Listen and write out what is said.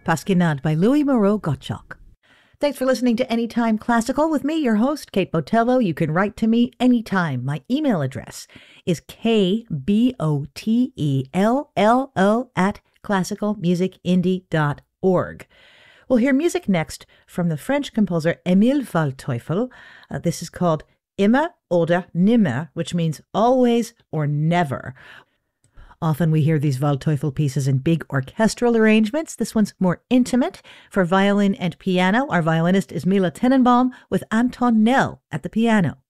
Pasquinade by Louis Moreau Gottschalk. Thanks for listening to Anytime Classical with me, your host, Kate Botello. You can write to me anytime. My email address is kbotellO@classicalmusicindie.org. We'll hear music next from the French composer Émile Waldteufel. This is called Immer oder Nimmer, which means always or never. Often we hear these Waldteufel pieces in big orchestral arrangements. This one's more intimate for violin and piano. Our violinist is Mila Tenenbaum with Anton Nell at the piano.